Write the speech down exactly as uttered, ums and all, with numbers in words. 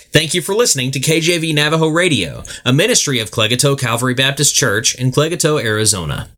Thank you for listening to K J V Navajo Radio, a ministry of Clegato Calvary Baptist Church in Clegato, Arizona.